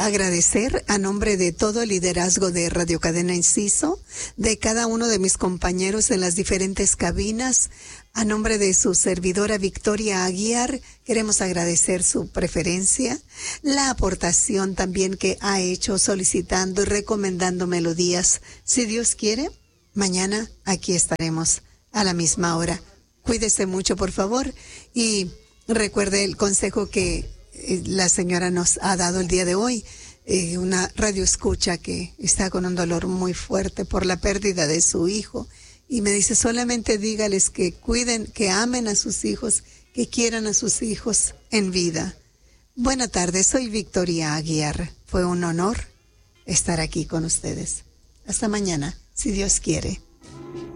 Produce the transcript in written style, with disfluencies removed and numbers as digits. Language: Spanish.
Agradecer a nombre de todo el liderazgo de Radio Cadena Enciso, de cada uno de mis compañeros en las diferentes cabinas, a nombre de su servidora Victoria Aguiar, queremos agradecer su preferencia, la aportación también que ha hecho solicitando y recomendando melodías. Si Dios quiere, mañana aquí estaremos a la misma hora. Cuídese mucho, por favor, y recuerde el consejo que la señora nos ha dado el día de hoy, una radio escucha que está con un dolor muy fuerte por la pérdida de su hijo, y me dice, solamente dígales que cuiden, que amen a sus hijos, que quieran a sus hijos en vida. Buena tarde, soy Victoria Aguiar. Fue un honor estar aquí con ustedes. Hasta mañana, si Dios quiere.